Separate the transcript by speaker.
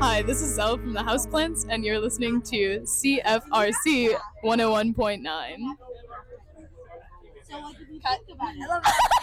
Speaker 1: Hi, this is Zell from the Houseplants, and you're listening to CFRC 101.9.
Speaker 2: Cut. I love that.